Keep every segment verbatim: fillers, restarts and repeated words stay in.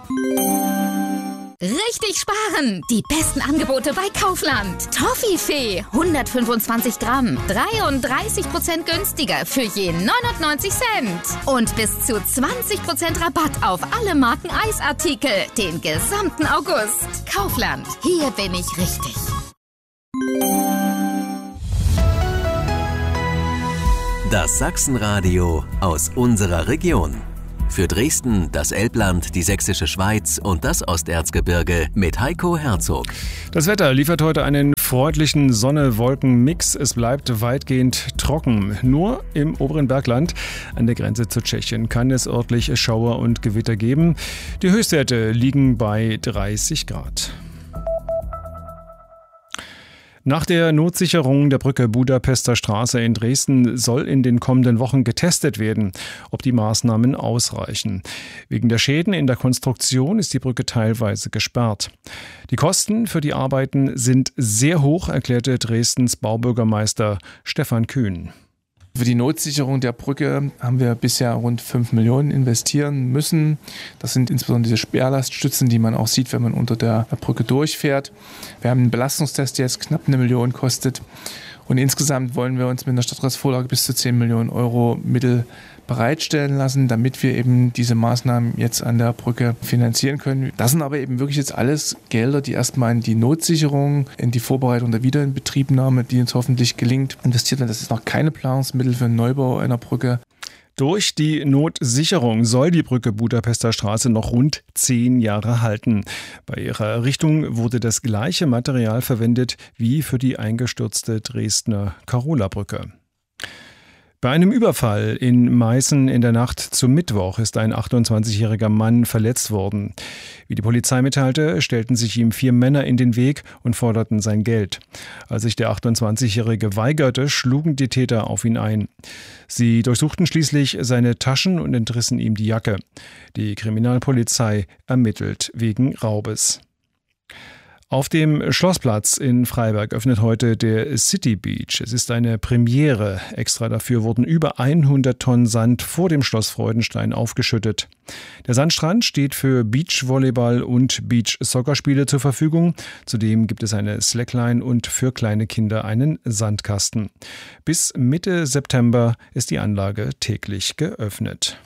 Richtig sparen! Die besten Angebote bei Kaufland. Toffifee, hundertfünfundzwanzig Gramm, dreiunddreißig Prozent günstiger für je neunundneunzig Cent. Und bis zu zwanzig Prozent Rabatt auf alle Marken Eisartikel den gesamten August. Kaufland, hier bin ich richtig. Das Sachsenradio aus unserer Region. Für Dresden, das Elbland, die Sächsische Schweiz und das Osterzgebirge mit Heiko Herzog. Das Wetter liefert heute einen freundlichen Sonne-Wolken-Mix. Es bleibt weitgehend trocken. Nur im oberen Bergland an der Grenze zu Tschechien kann es örtlich Schauer und Gewitter geben. Die Höchstwerte liegen bei dreißig Grad. Nach der Notsicherung der Brücke Budapester Straße in Dresden soll in den kommenden Wochen getestet werden, ob die Maßnahmen ausreichen. Wegen der Schäden in der Konstruktion ist die Brücke teilweise gesperrt. Die Kosten für die Arbeiten sind sehr hoch, erklärte Dresdens Baubürgermeister Stefan Kühn. Für die Notsicherung der Brücke haben wir bisher rund fünf Millionen investieren müssen. Das sind insbesondere diese Sperrlaststützen, die man auch sieht, wenn man unter der Brücke durchfährt. Wir haben einen Belastungstest, der jetzt knapp eine Million kostet. Und insgesamt wollen wir uns mit einer Stadtratsvorlage bis zu zehn Millionen Euro Mittel bereitstellen lassen, damit wir eben diese Maßnahmen jetzt an der Brücke finanzieren können. Das sind aber eben wirklich jetzt alles Gelder, die erstmal in die Notsicherung, in die Vorbereitung der Wiederinbetriebnahme, die uns hoffentlich gelingt, investiert werden. Das ist noch keine Planungsmittel für den Neubau einer Brücke. Durch die Notsicherung soll die Brücke Budapester Straße noch rund zehn Jahre halten. Bei ihrer Errichtung wurde das gleiche Material verwendet wie für die eingestürzte Dresdner Karola-Brücke. Bei einem Überfall in Meißen in der Nacht zum Mittwoch ist ein achtundzwanzigjähriger Mann verletzt worden. Wie die Polizei mitteilte, stellten sich ihm vier Männer in den Weg und forderten sein Geld. Als sich der achtundzwanzigjährige weigerte, schlugen die Täter auf ihn ein. Sie durchsuchten schließlich seine Taschen und entrissen ihm die Jacke. Die Kriminalpolizei ermittelt wegen Raubes. Auf dem Schlossplatz in Freiberg öffnet heute der City Beach. Es ist eine Premiere. Extra dafür wurden über hundert Tonnen Sand vor dem Schloss Freudenstein aufgeschüttet. Der Sandstrand steht für Beachvolleyball und Beach-Soccer-Spiele zur Verfügung. Zudem gibt es eine Slackline und für kleine Kinder einen Sandkasten. Bis Mitte September ist die Anlage täglich geöffnet.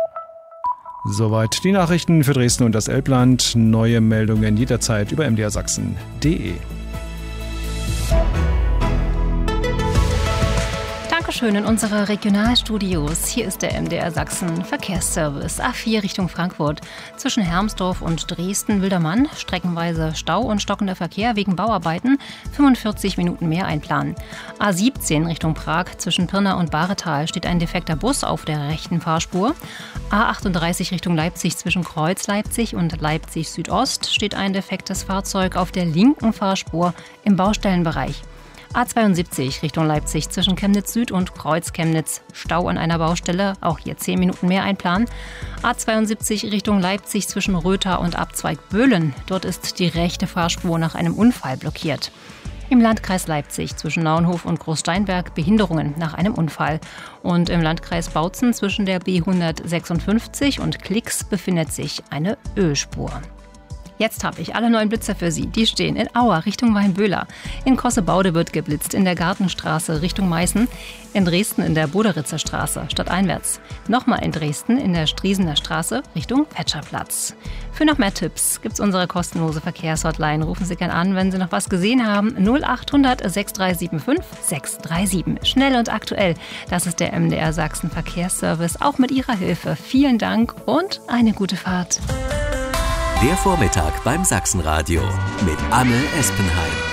Soweit die Nachrichten für Dresden und das Elbland. Neue Meldungen jederzeit über m d r sachsen punkt d e. Dankeschön in unsere Regionalstudios. Hier ist der M D R Sachsen Verkehrsservice. A vier Richtung Frankfurt. Zwischen Hermsdorf und Dresden-Wildermann. Streckenweise Stau und stockender Verkehr wegen Bauarbeiten. fünfundvierzig Minuten mehr einplanen. A siebzehn Richtung Prag. Zwischen Pirna und Bahretal steht ein defekter Bus auf der rechten Fahrspur. A achtunddreißig Richtung Leipzig. Zwischen Kreuz Leipzig und Leipzig Südost steht ein defektes Fahrzeug auf der linken Fahrspur im Baustellenbereich. A zweiundsiebzig Richtung Leipzig zwischen Chemnitz Süd und Kreuz Chemnitz. Stau an einer Baustelle, auch hier zehn Minuten mehr einplanen. A zweiundsiebzig Richtung Leipzig zwischen Rötha und Abzweig Böhlen. Dort ist die rechte Fahrspur nach einem Unfall blockiert. Im Landkreis Leipzig zwischen Naunhof und Großsteinberg Behinderungen nach einem Unfall. Und im Landkreis Bautzen zwischen der B hundertsechsundfünfzig und Klix befindet sich eine Ölspur. Jetzt habe ich alle neuen Blitzer für Sie. Die stehen in Auer Richtung Weinböhler. In Kossebaude wird geblitzt, in der Gartenstraße Richtung Meißen. In Dresden in der Boderitzer Straße stadteinwärts. Nochmal in Dresden in der Striesener Straße Richtung Petscherplatz. Für noch mehr Tipps gibt es unsere kostenlose Verkehrshotline. Rufen Sie gern an, wenn Sie noch was gesehen haben. null achthundert sechs drei sieben fünf sechs drei sieben. Schnell und aktuell. Das ist der M D R Sachsen Verkehrsservice. Auch mit Ihrer Hilfe. Vielen Dank und eine gute Fahrt. Der Vormittag beim Sachsenradio mit Anne Espenheim.